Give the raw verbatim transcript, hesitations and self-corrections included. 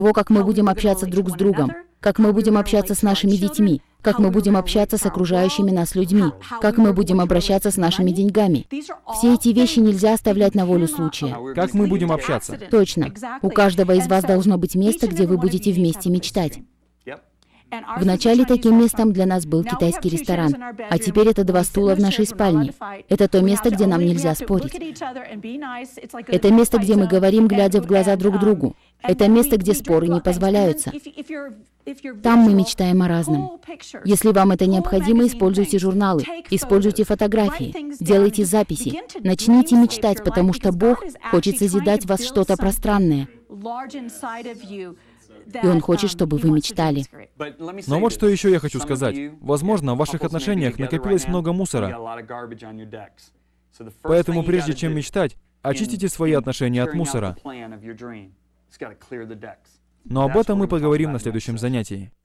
того, как мы будем общаться друг с другом, как мы будем общаться с нашими детьми, как мы будем общаться с окружающими нас людьми, как мы будем обращаться с нашими деньгами. Все эти вещи нельзя оставлять на волю случая. Как мы будем общаться? Точно. У каждого из вас должно быть место, где вы будете вместе мечтать. Вначале таким местом для нас был китайский ресторан, а теперь это два стула в нашей спальне. Это то место, где нам нельзя спорить. Это место, где мы говорим, глядя в глаза друг другу. Это место, где споры не позволяются. Там мы мечтаем о разном. Если вам это необходимо, используйте журналы, используйте фотографии, делайте записи. Начните мечтать, потому что Бог хочет созидать в вас что-то пространное. И Он хочет, чтобы вы мечтали. Но вот что еще я хочу сказать. Возможно, в ваших отношениях накопилось много мусора. Поэтому прежде чем мечтать, очистите свои отношения от мусора. Но об этом мы поговорим на следующем занятии.